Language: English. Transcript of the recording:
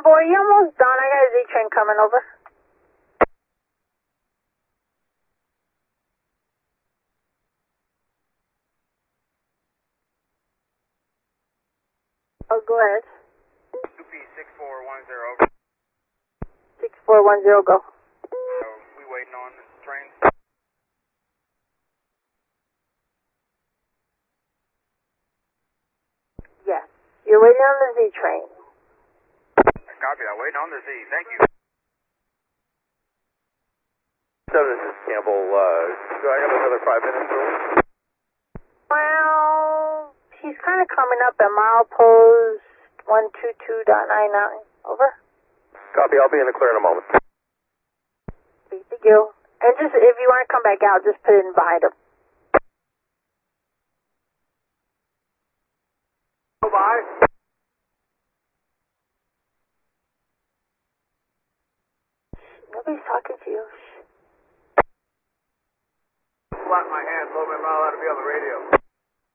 boy, you almost done. I got a Z train coming over. Oh, go ahead. 2P6410 over. 6410, go. So we waiting on the train? Yes. You're waiting on the Z train. Copy, I'm waiting on the Z. Thank you. So this is Campbell. Do I have another 5 minutes or? Well, he's kind of coming up at milepost 122.99. Over. Copy, I'll be in the clear in a moment. Thank you. And just, if you want to come back out, just put it in behind him. Bye. Nobody's talking to you. Slap my hand, blow my mouth out to be on the radio.